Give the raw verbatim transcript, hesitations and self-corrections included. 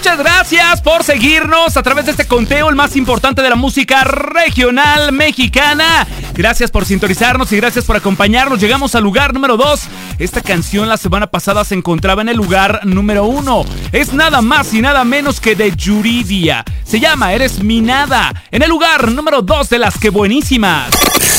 Muchas gracias por seguirnos a través de este conteo, el más importante de la música regional mexicana. Gracias por sintonizarnos y gracias por acompañarnos. Llegamos al lugar número dos. Esta canción la semana pasada se encontraba en el lugar número uno. Es nada más y nada menos que de Yuridia. Se llama Eres mi nada. En el lugar número dos de las que buenísimas.